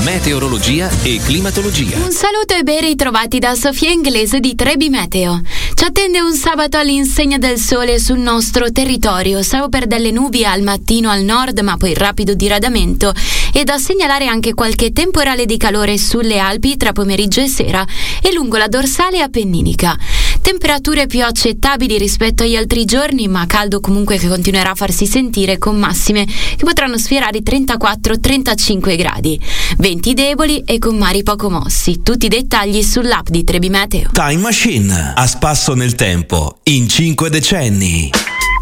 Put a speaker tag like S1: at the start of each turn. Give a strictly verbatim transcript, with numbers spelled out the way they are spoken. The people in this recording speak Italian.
S1: meteorologia e climatologia.
S2: Un saluto e ben ritrovati da Sofia Inglese di Trebi Meteo. Ci attende un sabato all'insegna del sole sul nostro territorio, salvo per delle nubi al mattino al nord, ma poi rapido diradamento, e da segnalare anche qualche temporale di calore sulle Alpi tra pomeriggio e sera e lungo la dorsale appenninica. Temperature più accettabili rispetto agli altri giorni, ma caldo comunque che continuerà a farsi sentire, con massime che potranno sfiorare i trentaquattro trentacinque gradi. Venti deboli e con mari poco mossi. Tutti i dettagli sull'app di Trebi Meteo.
S3: Time Machine, a spasso nel tempo, in cinque decenni.